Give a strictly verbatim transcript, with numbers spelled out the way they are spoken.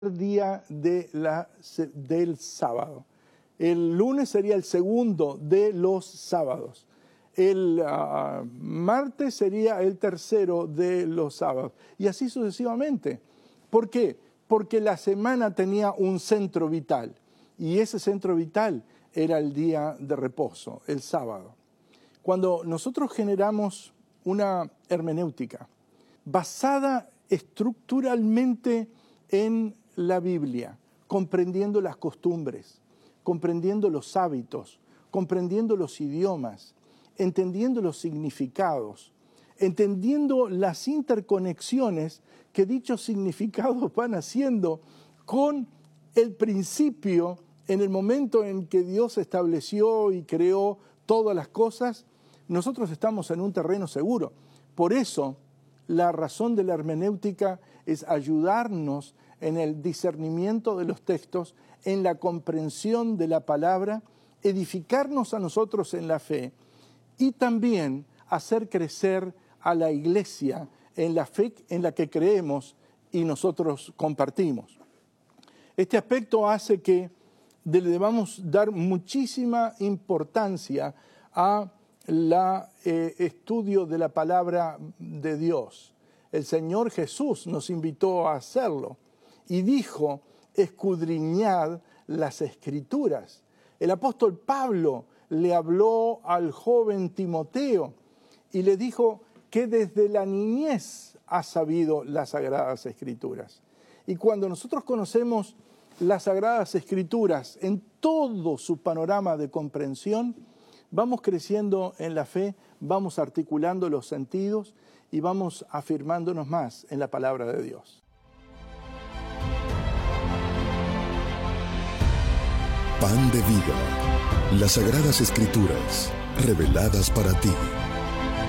día de la, del sábado. El lunes sería el segundo de los sábados. El uh, martes sería el tercero de los sábados. Y así sucesivamente. ¿Por qué? Porque la semana tenía un centro vital. Y ese centro vital era el día de reposo, el sábado. Cuando nosotros generamos una hermenéutica basada estructuralmente en la Biblia, comprendiendo las costumbres, comprendiendo los hábitos, comprendiendo los idiomas, entendiendo los significados, entendiendo las interconexiones que dichos significados van haciendo con el principio en el momento en que Dios estableció y creó todas las cosas, nosotros estamos en un terreno seguro. Por eso, la razón de la hermenéutica es ayudarnos en el discernimiento de los textos, en la comprensión de la palabra, edificarnos a nosotros en la fe y también hacer crecer a la iglesia en la fe en la que creemos y nosotros compartimos. Este aspecto hace que le debamos dar muchísima importancia a la eh, estudio de la palabra de Dios. El Señor Jesús nos invitó a hacerlo y dijo: escudriñad las Escrituras. El apóstol Pablo le habló al joven Timoteo y le dijo que desde la niñez ha sabido las Sagradas Escrituras. Y cuando nosotros conocemos las Sagradas Escrituras en todo su panorama de comprensión, vamos creciendo en la fe, vamos articulando los sentidos y vamos afirmándonos más en la palabra de Dios. Pan de vida. Las Sagradas Escrituras, reveladas para ti.